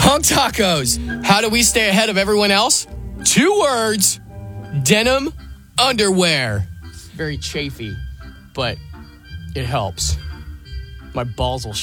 Hunk Tacos. How do we stay ahead of everyone else? 2 words. Denim underwear. Very chafy, but it helps. My balls will